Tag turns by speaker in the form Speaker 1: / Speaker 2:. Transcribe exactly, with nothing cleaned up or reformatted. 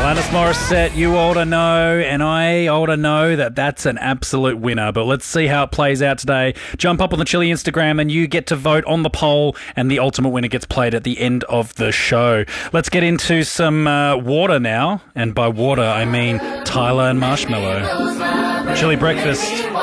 Speaker 1: Alanis Morissette, You Oughta Know, and I oughta know that that's an absolute winner. But let's see how it plays out today. Jump up on the Chili Instagram and you get to vote on the poll, and the ultimate winner gets played at the end of the show. Let's get into some uh, water now, and by water I mean Tyler and Marshmallow. Chili Breakfast